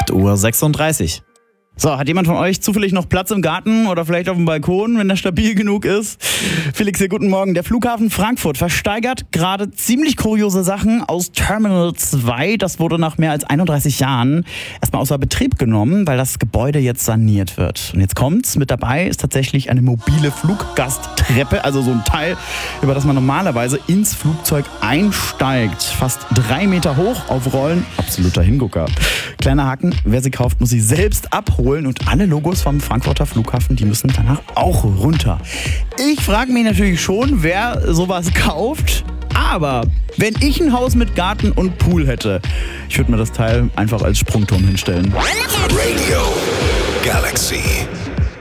8:36 Uhr. So, hat jemand von euch zufällig noch Platz im Garten oder vielleicht auf dem Balkon, wenn der stabil genug ist? Felix hier, guten Morgen. Der Flughafen Frankfurt versteigert gerade ziemlich kuriose Sachen aus Terminal 2. Das wurde nach mehr als 31 Jahren erstmal außer Betrieb genommen, weil das Gebäude jetzt saniert wird. Und jetzt kommt's, mit dabei ist tatsächlich eine mobile Fluggasttreppe, also so ein Teil, über das man normalerweise ins Flugzeug einsteigt. Fast 3 Meter hoch, auf Rollen, absoluter Hingucker. Kleiner Haken, wer sie kauft, muss sie selbst abholen und alle Logos vom Frankfurter Flughafen, die müssen danach auch runter. Ich frage mich natürlich schon, wer sowas kauft, aber wenn ich ein Haus mit Garten und Pool hätte, ich würde mir das Teil einfach als Sprungturm hinstellen. Radio Galaxy.